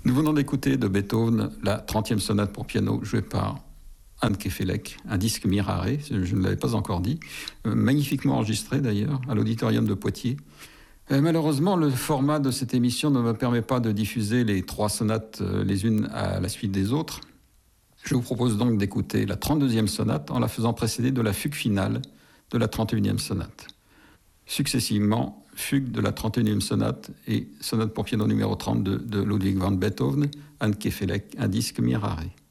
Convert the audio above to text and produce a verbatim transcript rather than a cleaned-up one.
Nous venons d'écouter de Beethoven la trentième sonate pour piano jouée par Anne Kefelec, un disque Mirare, je ne l'avais pas encore dit, euh, magnifiquement enregistré d'ailleurs à l'auditorium de Poitiers. Euh, malheureusement, le format de cette émission ne me permet pas de diffuser les trois sonates euh, les unes à la suite des autres. Je vous propose donc d'écouter la trente-deuxième sonate en la faisant précéder de la fugue finale de la trente et unième sonate. Successivement, fugue de la trente et unième sonate et sonate pour piano numéro trente-deux de Ludwig van Beethoven, Anne Kefelec, un disque Mirare.